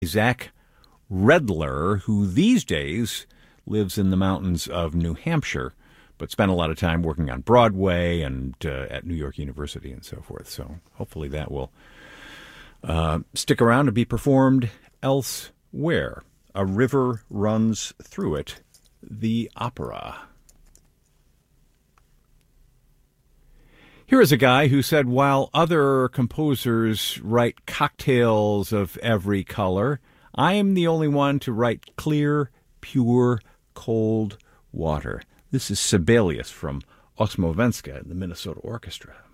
Zach Redler, who these days lives in the mountains of New Hampshire, but spent a lot of time working on Broadway and at New York University and so forth. So hopefully that will stick around and be performed elsewhere. A River Runs Through It, the opera. Here is a guy who said, while other composers write cocktails of every color, I am the only one to write clear, pure, cold water. This is Sibelius from Osmovenska and the Minnesota Orchestra.